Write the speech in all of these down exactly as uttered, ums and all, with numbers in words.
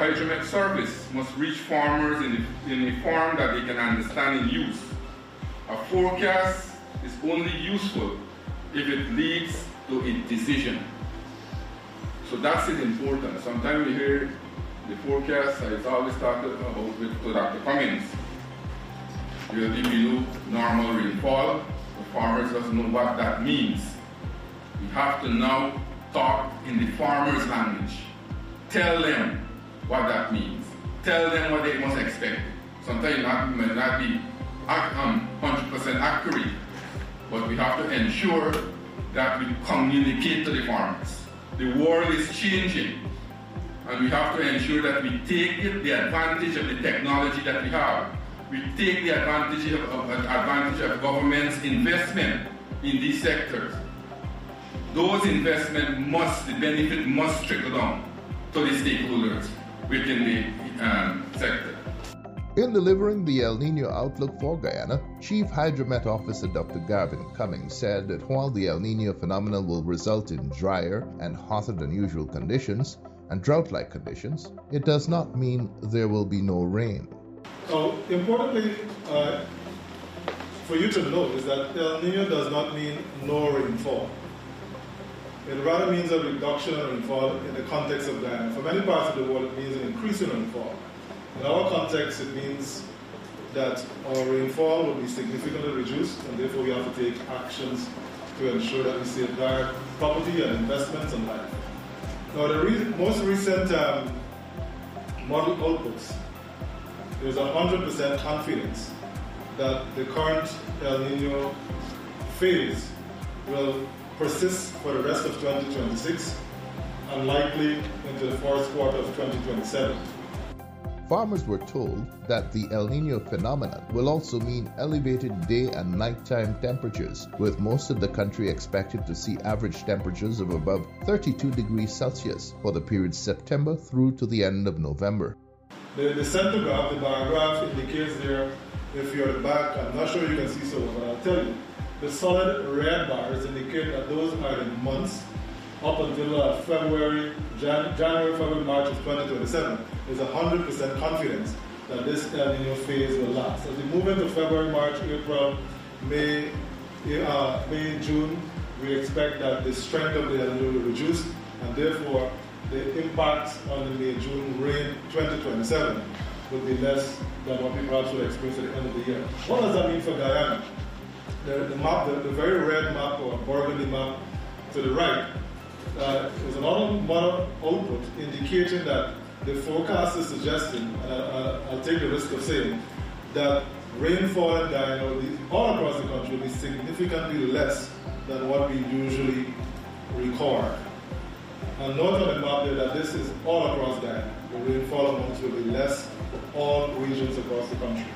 Hydromet service must reach farmers in, the, in a form that they can understand and use. A forecast is only useful if it leads to a decision. So that's it important. Sometimes we hear the forecast, I always talk about with to Doctor Cummings. Will be below normal rainfall. The farmers doesn't know what that means. We have to now talk in the farmer's language. Tell them what that means. Tell them what they must expect. Sometimes it may not be um, one hundred percent accurate, but we have to ensure that we communicate to the farmers. The world is changing, and we have to ensure that we take the advantage of the technology that we have. We take the advantage of, of, advantage of government's investment in these sectors. Those investments must, the benefit must trickle down to the stakeholders within the um, sector. In delivering the El Nino outlook for Guyana, Chief Hydromet Officer Doctor Garvin Cummings said that while the El Nino phenomenon will result in drier and hotter than usual conditions and drought-like conditions, it does not mean there will be no rain. So, importantly, uh, for you to know is that El Nino does not mean no rainfall. It rather means a reduction in rainfall in the context of Guyana. For many parts of the world, it means an increase in rainfall. In our context, it means that our rainfall will be significantly reduced, and therefore we have to take actions to ensure that we safeguard property and investments and life. Now, the re- most recent um, model outputs, there's one hundred percent confidence that the current El Nino phase will persist for the rest of twenty twenty-six and likely into the first quarter of twenty twenty-seven. Farmers were told that the El Nino phenomenon will also mean elevated day and nighttime temperatures, with most of the country expected to see average temperatures of above thirty-two degrees Celsius for the period September through to the end of November. The, the center graph, the bar graph, indicates there, if you're at the back, I'm not sure you can see so well, but I'll tell you. The solid red bars indicate that those are the months up until uh, February, Jan- January, February, March of twenty twenty-seven. There's one hundred percent confidence that this El Nino phase will last. As we move into February, March, April, May, uh, May, June, we expect that the strength of the El Nino will reduce, and therefore the impact on the May, June rain twenty twenty-seven will be less than what we perhaps will experience at the end of the year. What does that mean for Guyana? The, the map, the, the very red map or burgundy map to the right, uh, is another model output indicating that the forecast is suggesting, and I, I'll take the risk of saying, that rainfall in Guyana will be, all across the country will be significantly less than what we usually record. And note on the map there that this is all across Guyana. The rainfall amounts will be less for all regions across the country.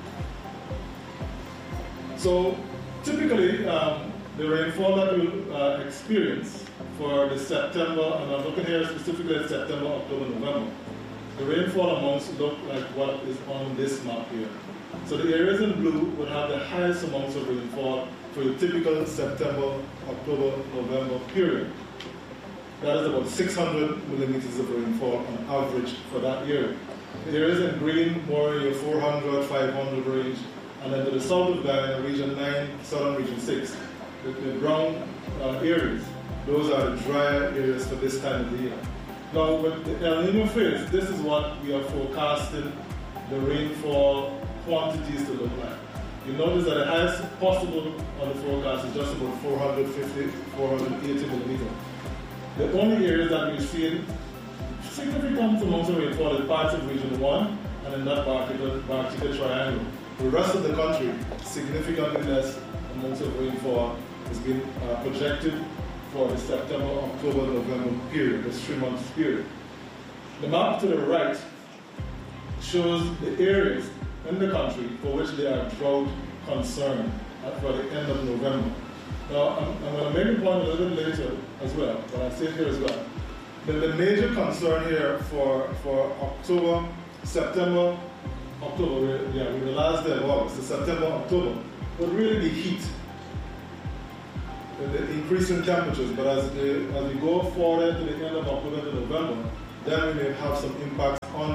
So typically, um, the rainfall that we'll uh, experience for the September, and I'm looking here specifically at September, October, November, the rainfall amounts look like what is on this map here. So the areas in blue would have the highest amounts of rainfall for the typical September, October, November period. That is about six hundred millimeters of rainfall on average for that year. The areas in green, more in your four hundred, five hundred range, and then to the south of Guyana, region nine, southern region six, the, the brown uh, areas, those are the drier areas for this time of the year. Now, with the El Nino phase, this is what we are forecasting the rainfall quantities to look like. You notice that the highest possible on the forecast is just about four hundred fifty, four hundred eighty millimeters. The only areas that we've seen significant amounts of rainfall is parts of region one and in that particular, particular triangle. The rest of the country, significantly less amounts of rainfall has been uh, projected for the September, October, November period, this three months period. The map to the right shows the areas in the country for which there are drought concern for the end of November. Now, I'm, I'm going to make a point a little bit later as well, but I'll say it here as well. The, the major concern here for, for October, September, October, we're, yeah, we're the last day of August, so September, October, would really be heat. The, the increase in temperatures, but as, the, as we go forward to the end of October to November, then we may have some impact on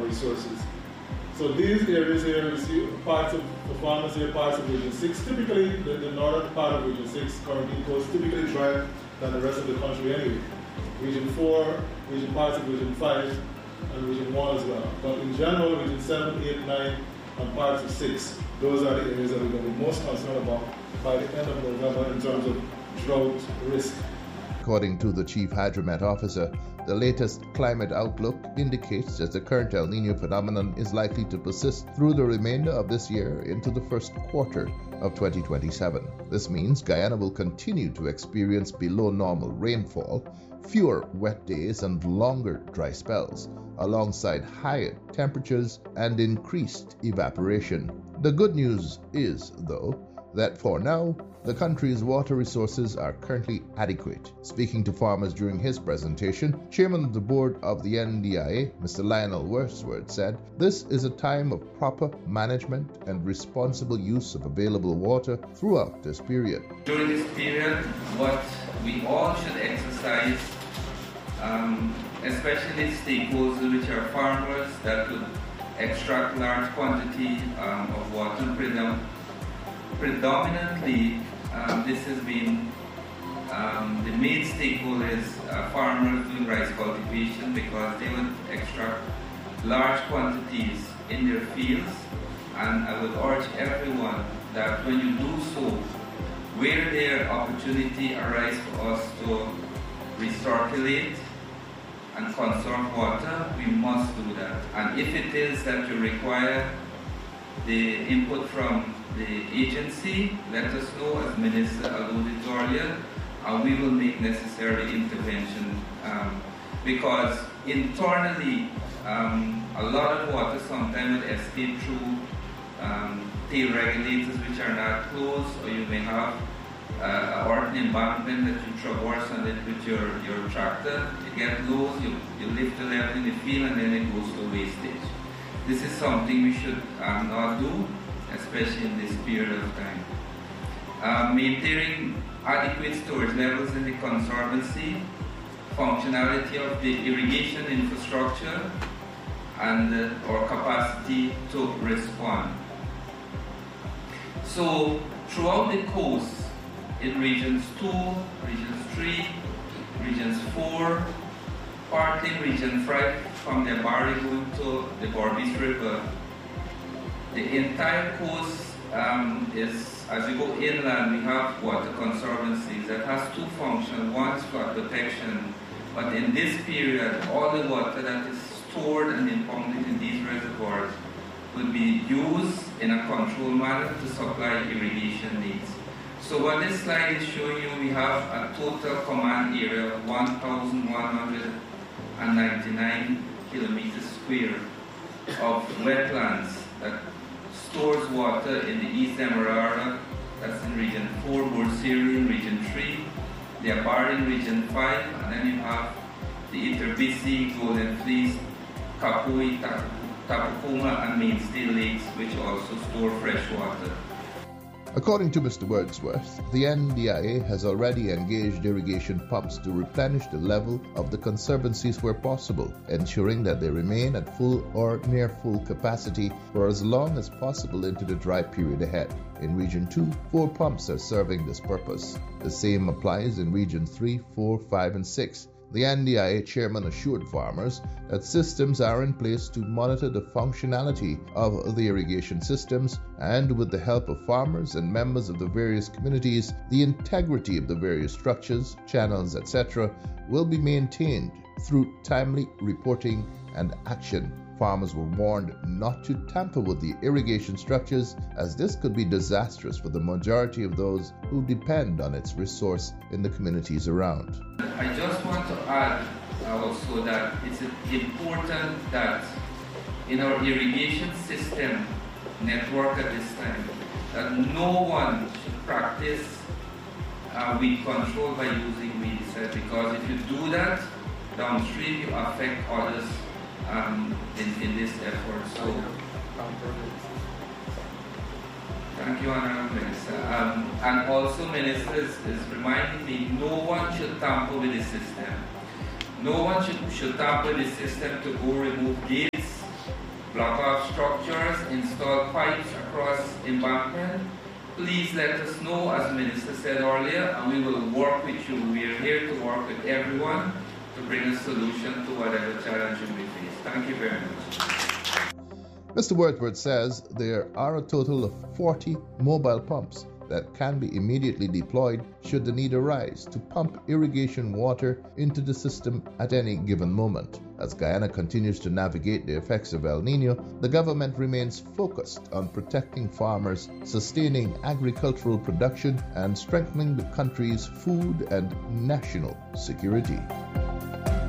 resources. So these areas here, you see parts of the farmers here, parts of Region six. Typically, the, the northern part of Region six, Caribbean coast, typically drier than the rest of the country anyway. Region four, region parts of Region five, and Region one as well. But in general, Region seven, eight, nine, and parts of six, those are the areas that we're going to be most concerned about by the end of November in terms of drought risk. According to the Chief Hydromet Officer, the latest climate outlook indicates that the current El Niño phenomenon is likely to persist through the remainder of this year into the first quarter of twenty twenty-seven. This means Guyana will continue to experience below normal rainfall, fewer wet days, and longer dry spells, alongside higher temperatures and increased evaporation. The good news is, though, that for now, the country's water resources are currently adequate. Speaking to farmers during his presentation, Chairman of the Board of the N D I A, Mister Lionel Wordsworth, said, "This is a time of proper management and responsible use of available water throughout this period." During this period, what we all should exercise, um, especially stakeholders which are farmers that would extract large quantity um, of water, predom- predominantly Um, this has been um, the main stakeholders, uh, farmers doing rice cultivation, because they would extract large quantities in their fields. And I would urge everyone that when you do so, where there opportunity arises for us to recirculate and conserve water, we must do that. And if it is that you require the input from the agency, let us know, as Minister alluded to earlier, and we will make necessary intervention, um, because internally um, a lot of water sometimes will escape through um, tail regulators which are not closed, or you may have uh, or an embankment that you traverse on it with your, your tractor. You get low, you, you lift the level in the field, and then it goes to wastage. This is something we should um, not do, especially in this period of time. Uh, maintaining adequate storage levels in the conservancy, functionality of the irrigation infrastructure, and uh, our capacity to respond. So, throughout the coast, in regions two, regions three, regions four, partly in region five, from the Barry going to the Berbice River, the entire coast um, is, as we go inland, we have water conservancies that has two functions. One is flood protection, but in this period, all the water that is stored and impounded in these reservoirs will be used in a controlled manner to supply irrigation needs. So what this slide is showing you, we have a total command area of one thousand one hundred ninety-nine kilometers square of wetlands that stores water in the East Demerara, that's in region four, Bursiri in region three, the Abari in region five, and then you have the Iterbisi, Golden Fleece, Kapui, Tapukuma, and Mainstay lakes, which also store fresh water. According to Mister Wordsworth, the N D I A has already engaged irrigation pumps to replenish the level of the conservancies where possible, ensuring that they remain at full or near full capacity for as long as possible into the dry period ahead. In Region two, four pumps are serving this purpose. The same applies in Region three, four, five, and six. The N D I A chairman assured farmers that systems are in place to monitor the functionality of the irrigation systems, and with the help of farmers and members of the various communities, the integrity of the various structures, channels, et cetera will be maintained through timely reporting and action. Farmers were warned not to tamper with the irrigation structures, as this could be disastrous for the majority of those who depend on its resource in the communities around. I just want to add also that it's important that in our irrigation system network at this time, that no one should practice uh, weed control by using weedicide, because if you do that, downstream you affect others Um, in, in this effort. So, thank you, Honorable Minister. Um, and also, Minister is, is reminding me, no one should tamper with the system. No one should, should tamper with the system to go remove gates block off structures, install pipes across embankment. Please let us know, as Minister said earlier, and we will work with you. We are here to work with everyone to bring a solution to whatever challenge you may face. Thank you very much. Mister Wordsworth says there are a total of forty mobile pumps that can be immediately deployed should the need arise to pump irrigation water into the system at any given moment. As Guyana continues to navigate the effects of El Nino, the government remains focused on protecting farmers, sustaining agricultural production, and strengthening the country's food and national security.